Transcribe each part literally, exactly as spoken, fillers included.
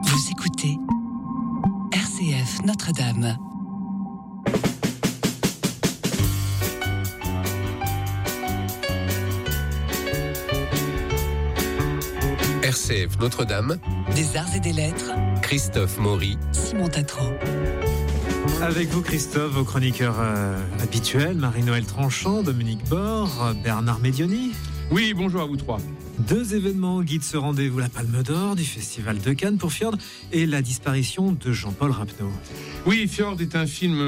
Vous écoutez R C F Notre-Dame. R C F Notre-Dame, Des arts et des lettres, Christophe Maury, Simon Tatro. Avec vous Christophe, vos chroniqueurs euh, habituels, Marie-Noël Tranchant, Dominique Bord, Bernard Medioni. Oui, bonjour à vous trois. Deux événements guident ce rendez-vous, la Palme d'Or du Festival de Cannes pour Fjord et la disparition de Jean-Paul Rapneau. Oui, Fjord est un film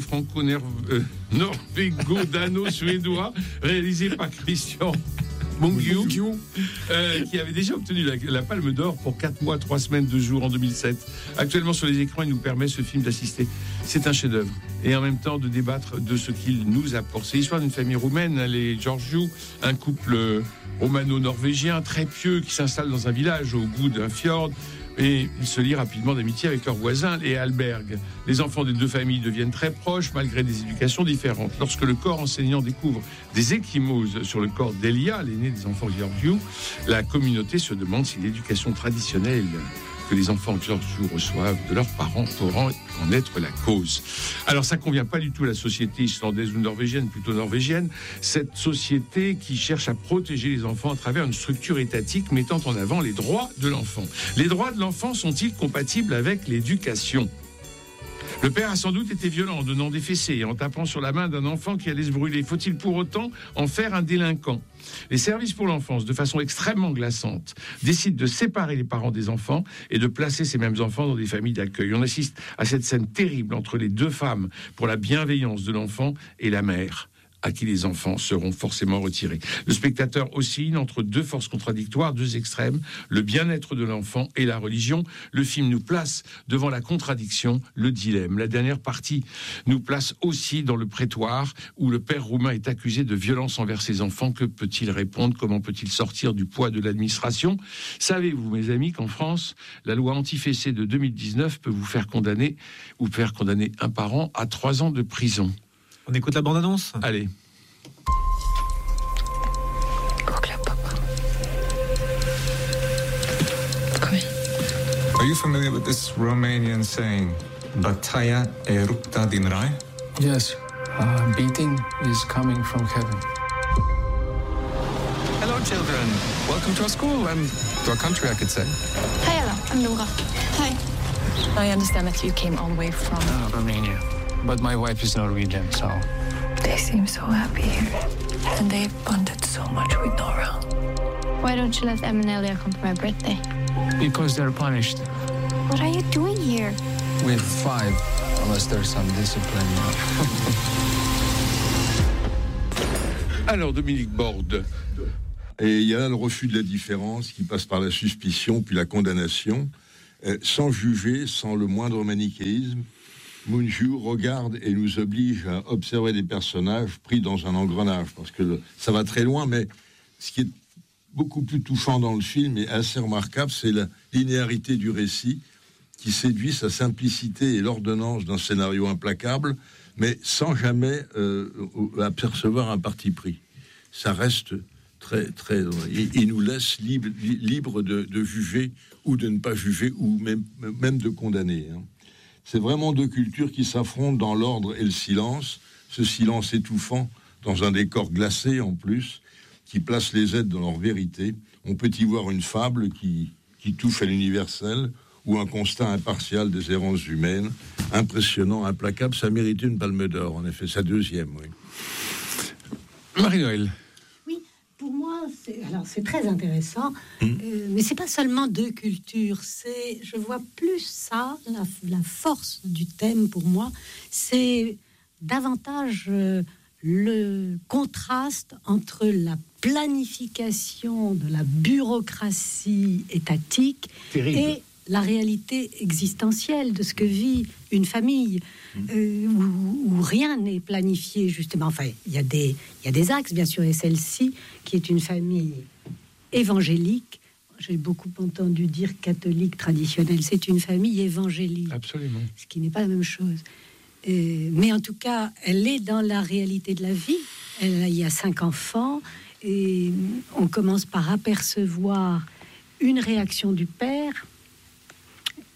roumano-franco-norvégo-dano-suédois réalisé par Christian Mungiu, euh, qui avait déjà obtenu la, la Palme d'Or pour quatre mois, trois semaines, deux jours en deux mille sept. Actuellement sur les écrans, il nous permet ce film d'assister. C'est un chef-d'œuvre et en même temps de débattre de ce qu'il nous apporte. C'est l'histoire d'une famille roumaine, les Georgiou, un couple romano-norvégien très pieux qui s'installe dans un village au bout d'un fjord. Et ils se lient rapidement d'amitié avec leurs voisins, les Alberg. Les enfants des deux familles deviennent très proches, malgré des éducations différentes. Lorsque le corps enseignant découvre des ecchymoses sur le corps d'Elia, l'aîné des enfants Georgiou, la communauté se demande si l'éducation traditionnelle que les enfants Georgiou reçoivent de leurs parents pourront en être la cause. Alors ça convient pas du tout à la société islandaise ou norvégienne, plutôt norvégienne, cette société qui cherche à protéger les enfants à travers une structure étatique mettant en avant les droits de l'enfant. Les droits de l'enfant sont-ils compatibles avec l'éducation ? Le père a sans doute été violent en donnant des fessées et en tapant sur la main d'un enfant qui allait se brûler. Faut-il pour autant en faire un délinquant ? Les services pour l'enfance, de façon extrêmement glaçante, décident de séparer les parents des enfants et de placer ces mêmes enfants dans des familles d'accueil. On assiste à cette scène terrible entre les deux femmes pour la bienveillance de l'enfant et la mère, à qui les enfants seront forcément retirés. Le spectateur oscille entre deux forces contradictoires, deux extrêmes, le bien-être de l'enfant et la religion. Le film nous place devant la contradiction, le dilemme. La dernière partie nous place aussi dans le prétoire où le père roumain est accusé de violence envers ses enfants. Que peut-il répondre ? Comment peut-il sortir du poids de l'administration ? Savez-vous, mes amis, qu'en France, la loi anti-fessée de deux mille dix-neuf peut vous faire condamner ou faire condamner un parent à trois ans de prison ? On écoute la bande-annonce ? Allez. Are you familiar with this Romanian saying, Bataia e rupta din rai? Yes, uh, beating is coming from heaven. Hello, children. Welcome to our school and to our country, I could say. Hi, Ella. I'm Laura. Hi. I understand that you came all the way from Uh, Romania. But my wife is Norwegian, so... They seem so happy here. And they've bonded so much with Nora. Why don't you let Em and Elia come for my birthday? Because they're punished. What are you doing here? With five, unless there's some discipline. Alors, Dominique Borde. Et il y a le refus de la différence qui passe par la suspicion puis la condamnation, euh, sans juger, sans le moindre manichéisme. Mungiu regarde et nous oblige à observer des personnages pris dans un engrenage, parce que le, ça va très loin, mais ce qui est beaucoup plus touchant dans le film et assez remarquable, c'est la linéarité du récit qui séduit sa simplicité et l'ordonnance d'un scénario implacable, mais sans jamais euh, apercevoir un parti pris. Ça reste très, très... Il, il nous laisse libre, libre de, de juger ou de ne pas juger, ou même, même de condamner, hein. C'est vraiment deux cultures qui s'affrontent dans l'ordre et le silence, ce silence étouffant dans un décor glacé en plus, qui place les êtres dans leur vérité. On peut y voir une fable qui, qui touche à l'universel ou un constat impartial des errances humaines, impressionnant, implacable. Ça méritait une Palme d'Or, en effet, sa deuxième, oui. Marie-Noël. Pour moi, c'est, alors c'est très intéressant, mmh. euh, mais c'est pas seulement deux cultures. C'est, je vois plus ça, la, la force du thème pour moi, c'est davantage euh, le contraste entre la planification de la bureaucratie étatique Terrible. Et la réalité existentielle de ce que vit une famille euh, où, où rien n'est planifié, justement. Enfin, il y a des, il y a des axes, bien sûr, et celle-ci, qui est une famille évangélique. J'ai beaucoup entendu dire catholique traditionnelle. C'est une famille évangélique. Absolument. Ce qui n'est pas la même chose. Euh, mais en tout cas, elle est dans la réalité de la vie. Elle, il y a cinq enfants, et on commence par apercevoir une réaction du père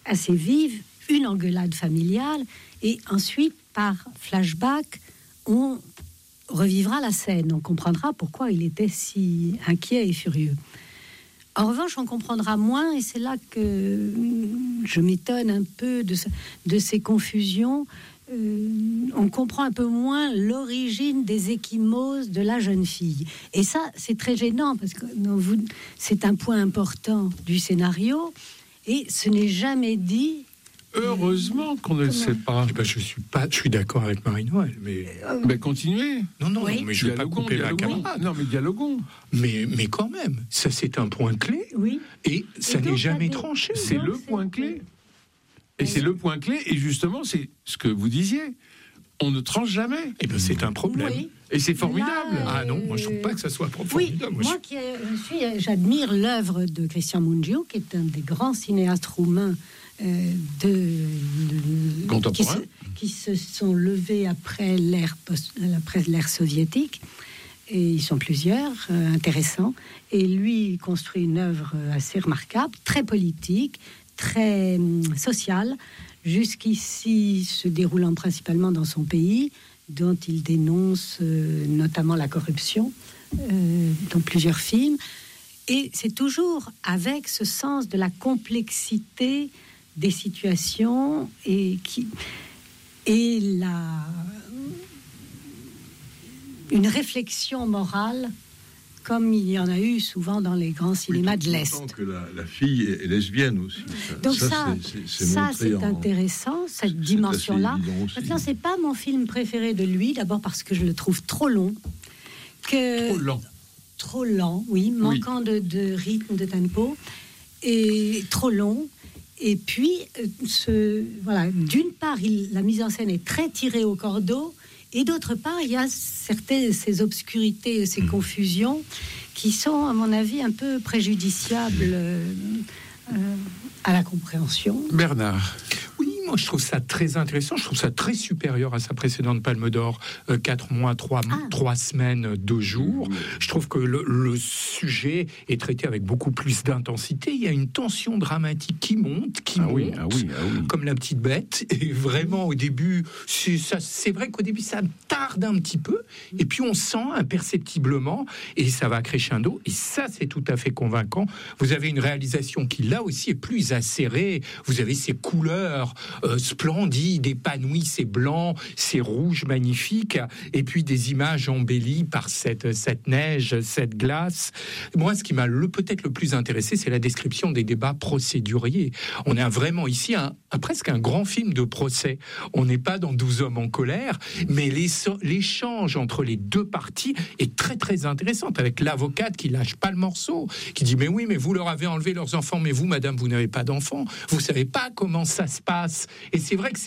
assez vive, une engueulade familiale, et ensuite, par flashback, on revivra la scène. On comprendra pourquoi il était si inquiet et furieux. En revanche, on comprendra moins, et c'est là que je m'étonne un peu de, de ces confusions. Euh, on comprend un peu moins l'origine des ecchymoses de la jeune fille. Et ça, c'est très gênant, parce que non, vous, c'est un point important du scénario, et ce n'est jamais dit. Heureusement qu'on ne le sait pas. Ben, je suis pas, je suis d'accord avec Marie-Noël, mais Euh, Ben, continuez. non, non, Oui. non, mais je vais pas Dialoguons, couper la dialoguons. caméra. Non, mais dialoguons. Mais, mais quand même, ça c'est un point clé, Oui. et ça Et donc, n'est jamais il y a des- tranché. C'est Donc, le c'est- point clé. Et Oui. c'est le point clé. Et justement, c'est ce que vous disiez. On ne tranche jamais. Et ben c'est un problème. Oui. Et c'est formidable. Là, Ah non, moi je trouve pas que ça soit Oui, formidable. Moi, moi qui euh, je suis, j'admire l'œuvre de Cristian Mungiu, qui est un des grands cinéastes roumains euh, de, de- Contemporain. qui, se, qui se sont levés après l'ère post- après l'ère soviétique. Et ils sont plusieurs, euh, intéressants. Et lui il construit une œuvre assez remarquable, très politique, très hum, sociale, jusqu'ici se déroulant principalement dans son pays, dont il dénonce euh, notamment la corruption euh, dans plusieurs films. Et c'est toujours avec ce sens de la complexité des situations et, qui, et la, une réflexion morale, comme il y en a eu souvent dans les grands cinémas de l'Est. Tant que la, la fille est, est lesbienne aussi. Ça, Donc ça, c'est, c'est, c'est ça, montré c'est en- intéressant, cette c'est dimension-là. assez évident aussi. Maintenant, c'est pas mon film préféré de lui, d'abord parce que je le trouve trop long. Que... Trop lent. Trop lent, oui, manquant de, de rythme, de tempo, et trop long. Et puis, euh, ce, voilà, d'une part, il, la mise en scène est très tirée au cordeau, et d'autre part, il y a certaines ces obscurités, ces confusions qui sont, à mon avis, un peu préjudiciables euh, euh, à la compréhension. Bernard. oui, moi je trouve ça très intéressant. Je trouve ça très supérieur à sa précédente Palme d'Or, euh, quatre mois, trois, Ah. trois semaines, deux jours. Je trouve que le, le sujet est traité avec beaucoup plus d'intensité. Il y a une tension dramatique qui monte, qui Ah monte. oui, ah oui, ah oui. Comme la petite bête. Et vraiment, au début, c'est, ça, c'est vrai qu'au début, ça tarde un petit peu. Et puis, on sent imperceptiblement, et ça va crescendo. Et ça, c'est tout à fait convaincant. Vous avez une réalisation qui, là aussi, est plus acérée. Vous avez ces couleurs euh, splendides, épanouies, ces blancs, ces rouges magnifiques. Et puis, des images embellies par cette, cette neige, cette glace. Moi, ce qui m'a le, peut-être le plus intéressé, c'est la description des débats procéduriers. On a vraiment ici un, un, presque un grand film de procès. On n'est pas dans douze hommes en colère, mais les, l'échange entre les deux parties est très très intéressant, avec l'avocate qui lâche pas le morceau, qui dit mais oui, mais vous leur avez enlevé leurs enfants, mais vous, madame, vous n'avez pas d'enfants, vous savez pas comment ça se passe. Et c'est vrai que c'est